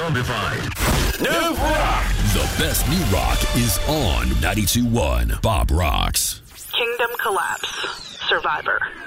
Zombified. New rock. The best new rock is on 92.1 Bob Rocks. Kingdom Collapse. Survivor.